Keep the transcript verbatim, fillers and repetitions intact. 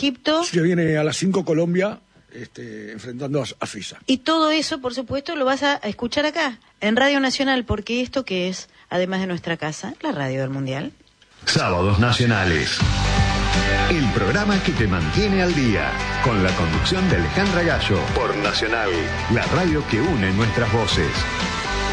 Egipto. Se viene a las cinco Colombia, este, enfrentando a, a Suiza. Y todo eso, por supuesto, lo vas a escuchar acá, en Radio Nacional, porque esto que es, además de nuestra casa, la radio del Mundial. Sábados Nacionales. El programa que te mantiene al día, con la conducción de Alejandra Gallo, por Nacional, la radio que une nuestras voces.